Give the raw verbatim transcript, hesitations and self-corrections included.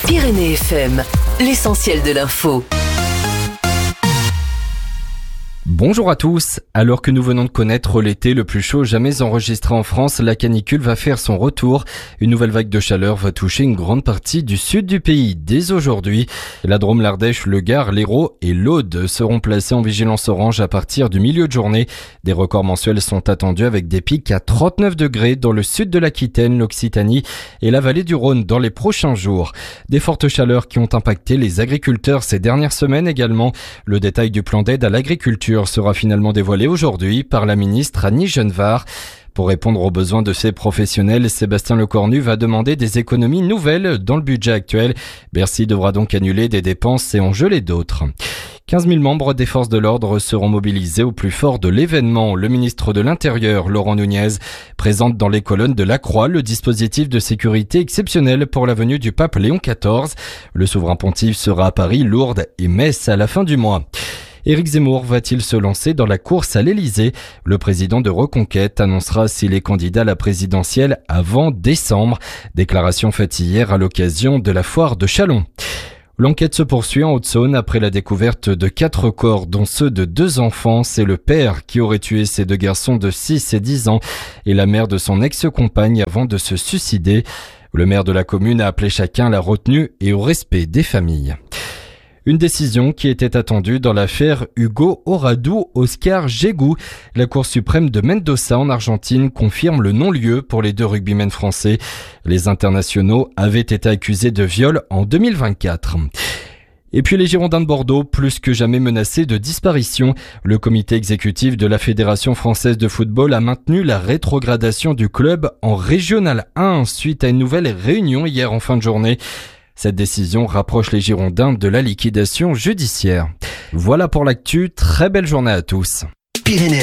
Pyrénées F M, l'essentiel de l'info. Bonjour à tous. Alors que nous venons de connaître l'été le plus chaud jamais enregistré en France, la canicule va faire son retour. Une nouvelle vague de chaleur va toucher une grande partie du sud du pays dès aujourd'hui. La Drôme, l'Ardèche, le Gard, l'Hérault et l'Aude seront placés en vigilance orange à partir du milieu de journée. Des records mensuels sont attendus avec des pics à trente-neuf degrés dans le sud de l'Aquitaine, l'Occitanie et la vallée du Rhône dans les prochains jours. Des fortes chaleurs qui ont impacté les agriculteurs ces dernières semaines également. Le détail du plan d'aide à l'agriculture sera finalement dévoilé aujourd'hui par la ministre Annie Genevard. Pour répondre aux besoins de ces professionnels, Sébastien Lecornu va demander des économies nouvelles dans le budget actuel. Bercy devra donc annuler des dépenses et en geler d'autres. quinze mille membres des forces de l'ordre seront mobilisés au plus fort de l'événement. Le ministre de l'Intérieur, Laurent Nunez, présente dans les colonnes de la Croix le dispositif de sécurité exceptionnel pour la venue du pape Léon quatorze. Le souverain pontife sera à Paris, Lourdes et Metz à la fin du mois. Éric Zemmour va-t-il se lancer dans la course à l'Elysée ? Le président de Reconquête annoncera s'il est candidat à la présidentielle avant décembre. Déclaration faite hier à l'occasion de la foire de Châlons. L'enquête se poursuit en Haute-Saône après la découverte de quatre corps, dont ceux de deux enfants. C'est le père qui aurait tué ces deux garçons de six et dix ans et la mère de son ex-compagne avant de se suicider. Le maire de la commune a appelé chacun à la retenue et au respect des familles. Une décision qui était attendue dans l'affaire Hugo Oradou-Oscar Jégou. La Cour suprême de Mendoza en Argentine confirme le non-lieu pour les deux rugbymen français. Les internationaux avaient été accusés de viol en deux mille vingt-quatre. Et puis les Girondins de Bordeaux, plus que jamais menacés de disparition. Le comité exécutif de la Fédération française de football a maintenu la rétrogradation du club en Régional un suite à une nouvelle réunion hier en fin de journée. Cette décision rapproche les Girondins de la liquidation judiciaire. Voilà pour l'actu, très belle journée à tous. Pyrénées